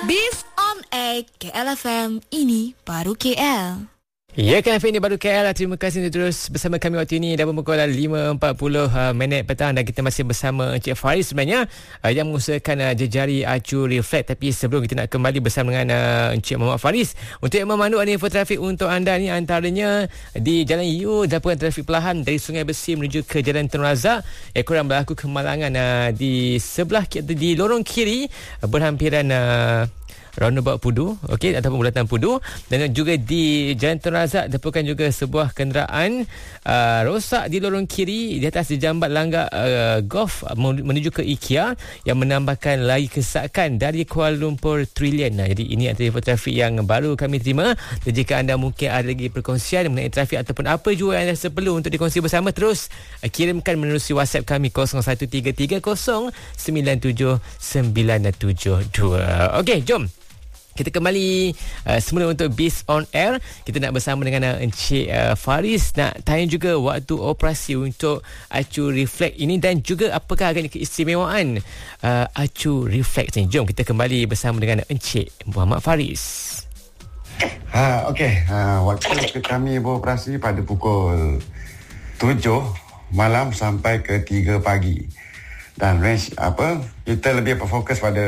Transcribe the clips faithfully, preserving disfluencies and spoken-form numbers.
Beef on Air K L F M, ini baru K L. Ya, K L F M ini baru K L. Terima kasih untuk terus bersama kami waktu ini. Dah pukul lima empat puluh uh, minit petang dan kita masih bersama Encik Faris sebenarnya uh, yang mengusahakan uh, jejari acu reflect. Tapi sebelum kita nak kembali bersama dengan uh, Encik Muhammad Faris untuk yang memandu info trafik untuk anda ni, antaranya di Jalan U dilakukan trafik perlahan dari Sungai Besi menuju ke Jalan Tun Razak. Eh, korang berlaku kemalangan uh, di sebelah di lorong kiri uh, berhampiran uh, roundabout Pudu, okey, ataupun bulatan Pudu, dan juga di Jalan Tun Razak dapatkan juga sebuah kenderaan uh, rosak di lorong kiri di atas di jambat langgar uh, golf menuju ke IKEA yang menambahkan lagi kesakan dari Kuala Lumpur Trillion. Nah, jadi ini antara info trafik yang baru kami terima. Dan jika anda mungkin ada lagi perkongsian mengenai trafik ataupun apa jua yang anda perlu untuk dikongsi bersama, terus uh, kirimkan menerusi WhatsApp kami kosong satu tiga tiga kosong sembilan tujuh sembilan tujuh dua. Okey, jom kita kembali uh, semula untuk Beast on Air. Kita nak bersama dengan uh, Encik uh, Faris, nak tanya juga waktu operasi untuk acu reflect ini dan juga apakah agaknya keistimewaan uh, acu reflect ni. Jom kita kembali bersama dengan Encik Muhammad Faris. Ha, okey. Ha, waktu kami beroperasi pada pukul tujuh malam sampai ke tiga pagi. Dan range apa, kita lebih berfokus pada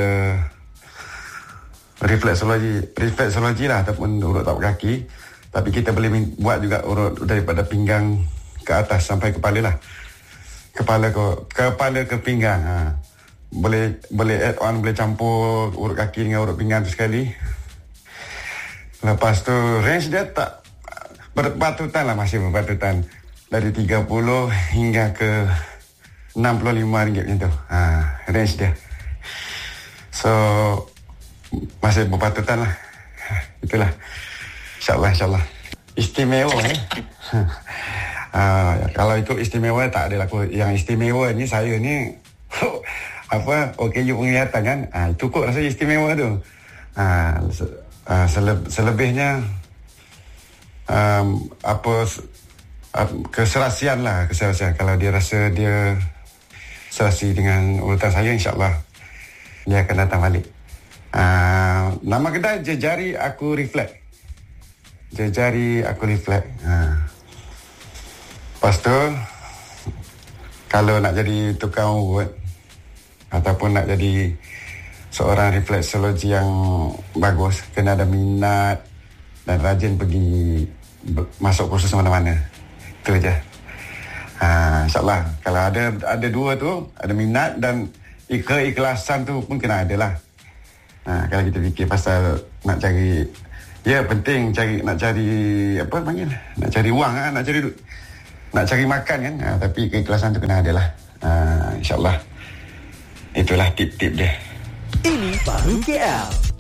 refleksologi refleksologi lah ataupun urut tapak kaki, tapi kita boleh buat juga urut daripada pinggang ke atas sampai kepala lah, kepala ke kepala ke pinggang. Ha. boleh boleh add on, boleh campur urut kaki dengan urut pinggang tu sekali. Lepas tu range dia tak berpatutan lah, masih berpatutan dari tiga puluh hingga ke enam puluh lima ringgit macam tu. Ha, range dia. So masih berpatutan lah. Itulah. InsyaAllah, insyaAllah. Istimewa eh. uh, kalau ikut istimewa tak adalah. Yang istimewa ni saya ni apa, okey you penglihatan kan. Uh, itu kot rasa istimewa tu. Uh, uh, sele- selebihnya um, apa uh, keserasian lah, keserasian. Kalau dia rasa dia serasi dengan urutan saya, insyaAllah dia akan datang balik. Uh, nama kedai Jejari Aku Reflect. Jejari Aku Reflect. Uh. Lepas tu, kalau nak jadi tukang urut ataupun nak jadi seorang refleksologi yang bagus, kena ada minat dan rajin pergi masuk kursus mana-mana. Itu je. Uh, InsyaAllah kalau ada ada dua tu, ada minat dan keikhlasan tu pun kena ada lah. Ha, kalau kita fikir pasal nak cari, ya penting cari, nak cari apa panggil, nak cari wang, ha? nak cari nak cari makan kan, ha, tapi keikhlasan tu kena ada lah. Ha, InsyaAllah itulah tip-tip dia. Ini baru K L.